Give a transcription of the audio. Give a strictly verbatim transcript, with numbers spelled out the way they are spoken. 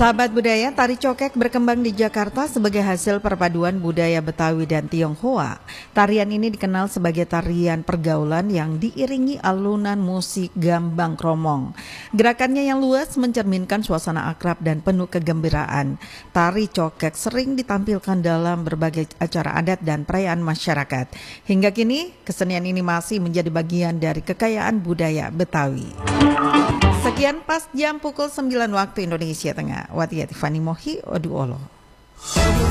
Sahabat budaya, tari cokek berkembang di Jakarta sebagai hasil perpaduan budaya Betawi dan Tionghoa. Tarian ini dikenal sebagai tarian pergaulan yang diiringi alunan musik gambang kromong. Gerakannya yang luas mencerminkan suasana akrab dan penuh kegembiraan. Tari cokek sering ditampilkan dalam berbagai acara adat dan perayaan masyarakat. Hingga kini, kesenian ini masih menjadi bagian dari kekayaan budaya Betawi. Sekian pas jam pukul sembilan waktu Indonesia Tengah. Watia Tiffany Mohi Oduolo.